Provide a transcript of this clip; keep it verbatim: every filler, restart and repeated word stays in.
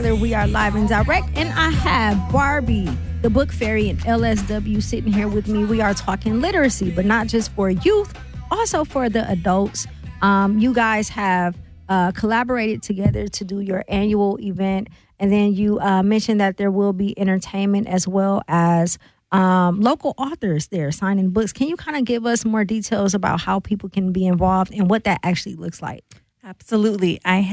Tyler. We are live and direct, and I have Barbie, the book fairy, and L S W sitting here with me. We are talking literacy, but not just for youth, also for the adults. Um, you guys have uh, collaborated together to do your annual event, and then you uh, mentioned that there will be entertainment as well as um, local authors there signing books. Can you kind of give us more details about how people can be involved and what that actually looks like? Absolutely. I